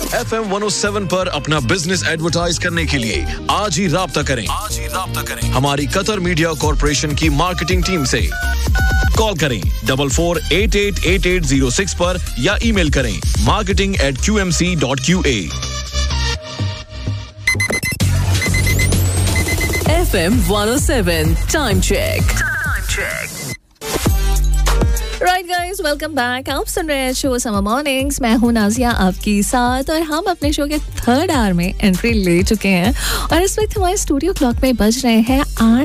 FM 107 पर अपना business advertise करने के लिए आज ही राब्ता करें हमारी कतर मीडिया कॉर्पोरेशन की मार्केटिंग टीम से। कॉल करें 44888806 पर या ईमेल करें marketing@qmc.qa। FM 107 time check. Right guys, welcome back. आप सुन रहे हैं शो समर मॉर्निंग्स। मैं हूं नाजिया आपके साथ और हम अपने शो के थर्ड आवर में एंट्री ले चुके हैं और इस वक्त हमारे स्टूडियो क्लॉक में बज रहे हैं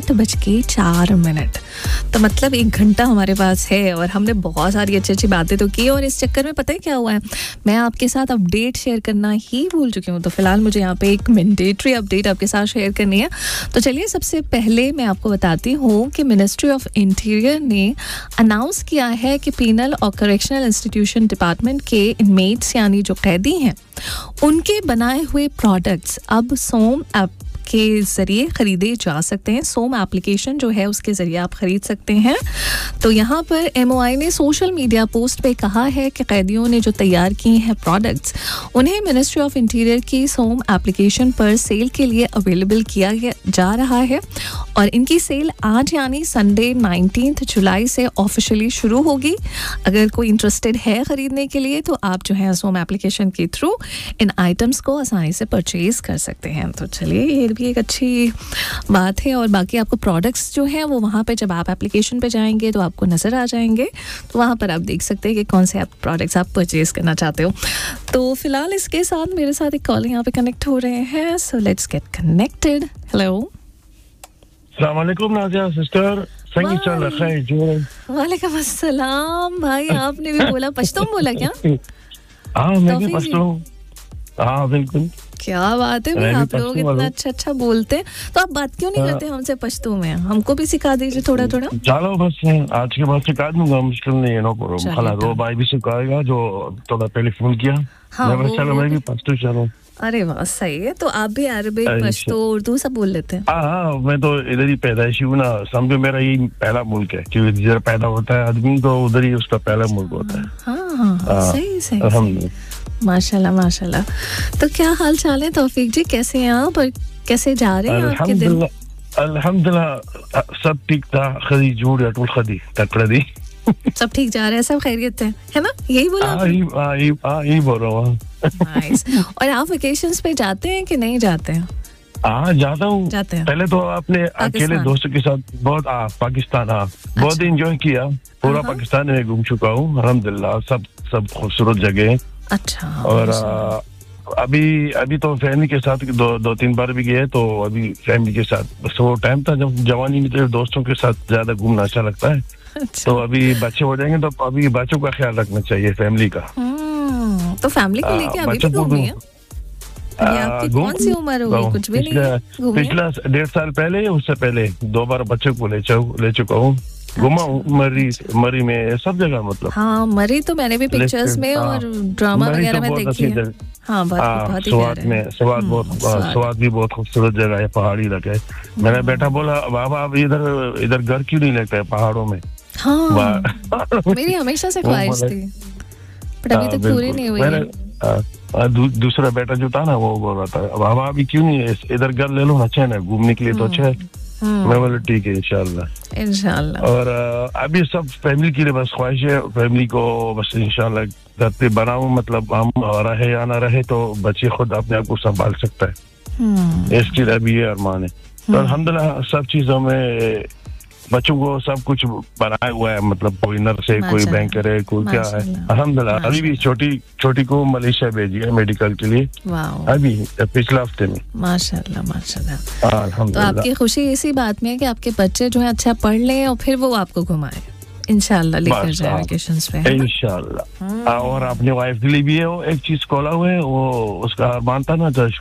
8:04। तो मतलब 1 घंटा हमारे पास है और हमने बहुत सारी अच्छी बातें तो की और इस चक्कर में पता है क्या हुआ है, मैं आपके साथ अपडेट शेयर करना ही भूल चुकी हूँ। तो फिलहाल मुझे यहाँ पे एक मैंडेटरी अपडेट आपके साथ शेयर करनी है। तो चलिए सबसे पहले मैं आपको बताती हूँ कि मिनिस्ट्री ऑफ इंटीरियर ने अनाउंस किया है कि पीनल और करेक्शनल इंस्टीट्यूशन डिपार्टमेंट के इनमेट्स यानी जो कैदी हैं उनके बनाए हुए प्रोडक्ट्स अब सोम ऐप के ज़रिए ख़रीदे जा सकते हैं। सोम एप्लीकेशन जो है उसके ज़रिए आप ख़रीद सकते हैं। तो यहाँ पर MOI ने सोशल मीडिया पोस्ट पे कहा है कि कैदियों ने जो तैयार किए हैं प्रोडक्ट्स उन्हें मिनिस्ट्री ऑफ इंटीरियर की सोम एप्लीकेशन पर सेल के लिए अवेलेबल किया जा रहा है और इनकी सेल आज यानी संडे 19 जुलाई से ऑफिशियली शुरू होगी। अगर कोई इंटरेस्टेड है ख़रीदने के लिए तो आप जो है सोम एप्लीकेशन के थ्रू इन आइटम्स को आसानी से परचेज़ कर सकते हैं। तो चलिए ये भी एक अच्छी बात है और बाकी आपको प्रोडक्ट्स जो हैं वो वहाँ पे जब आप एप्लीकेशन पे जाएंगे तो आपको नज़र आ जाएंगे। तो वहाँ पर आप देख सकते हैं कि कौन से आप प्रोडक्ट्स आप परचेज़ करना चाहते हो। तो फिलहाल इसके साथ मेरे साथ एक कॉल यहाँ पे कनेक्ट हो रहे हैं। So let's get connected. Hello, अस्सलाम वालेकुम नाज़िया सिस्टर। संगी चल रखा है जो। वालेकुम अस्सलाम भाई, आपने भी बोला पश्तून बोला क्या? हाँ मैं भी पश्तून। हाँ बिल्कुल, क्या बात है भाई, आप लोग इतना अच्छा बोलते हैं तो आप बात क्यों नहीं करते हमसे पश्तो में? हमको भी सिखा दीजिए थोड़ा। चलो बस आज के बाद सिखा दूंगा, मुश्किल नहीं है। No problem. खाला दो भाई भी सिखाएगा जो थोड़ा पहले फोन किया। मैं भी पश्तो चलो। अरे वाह, सही है। तो आप भी अरबी, पश्तो, उर्दू सब बोल लेते हैं? हाँ, मैं तो इधर ही पैदाइशी हूँ ना, समझो मेरा ये पहला मुल्क है क्योंकि जिधर पैदा होता है आदमी तो उधर ही उसका पहला मुल्क होता है। हाँ सही। माशाल्लाह। तो क्या हाल चाल है तौफीक जी, कैसे हैं आप और कैसे जा रहे हैं आपके दिन? अल्हम्दुलिल्लाह सब ठीक था। खदी जोड़ अटुल खदी तकड़ी सब ठीक जा रहा है, सब खैरियत है ना? यही बोला? यही बोल रहा हूँ। नाइस। और आप वेकेशंस पे जाते हैं कि नहीं जाते हैं? हाँ जाता हूँ। पहले तो आपने अकेले दोस्तों के साथ बहुत पाकिस्तान बहुत एंजॉय किया। पूरा पाकिस्तान में घूम चुका हूँ अल्हम्दुलिल्लाह। सब खूबसूरत जगह। अच्छा। और अभी तो फैमिली के साथ दो तीन बार भी गए। तो अभी फैमिली के साथ बस वो टाइम था जब जवानी में तो दोस्तों के साथ ज्यादा घूमना अच्छा लगता है। तो अभी बच्चे हो जाएंगे तो अभी बच्चों का ख्याल रखना चाहिए फैमिली का। तो फैमिली को लेके अभी भी घूमी है? आपकी कौन सी उम्र होगी? कुछ भी नहीं। पिछला 1.5 साल पहले, उससे पहले 2 बार बच्चों को ले चुका हूँ। घुमा हूँ मरी में सब जगह मतलब। हाँ मरी तो मैंने भी पिक्चर्स में और ड्रामा वगैरह में देखी है। हाँ बहुत ही स्वाद में स्वाद भी बहुत खूबसूरत जगह है, पहाड़ी इलाका है। मेरा बेटा बोला बाबा आप इधर घर क्यों नहीं लगता है पहाड़ों में? हाँ मेरी हमेशा से ख्वाहिश थी बट अभी तक पूरी नहीं हुई है। दूसरा बेटा जो था ना वो बोल रहा था बाबा अभी क्यों नहीं इधर घर ले लो, अच्छा है ना घूमने के लिए तो अच्छा है। मैं बोला ठीक है इंशाल्लाह। और अभी सब फैमिली के लिए बस ख्वाहिश है, फैमिली को बस इंशाल्लाह घर पे बनाऊं, मतलब हम रहे या ना रहे तो बच्चे खुद अपने आप को संभाल सकता है। इसके लिए अभी ये अरमान है। तो अल्हम्दुलिल्लाह सब चीजों में बच्चों को सब कुछ बनाया हुआ है, मतलब कोई नर्स है, कोई बैंकर है, कोई क्या है। अल्हम्दुलिल्लाह अभी भी छोटी को मलेशिया भेजी है मेडिकल के लिए अभी पिछले हफ्ते में। माशाल्लाह। तो आपकी खुशी इसी बात में है कि आपके बच्चे जो है अच्छा पढ़ लें और फिर वो आपको घुमाए इंशाल्लाह, लेकर जाए वेकेशंस पे इंशाल्लाह। और अपने वाइफ के लिए भी है वो एक चीज खोला हुआ है, वो उसका अरमान था ना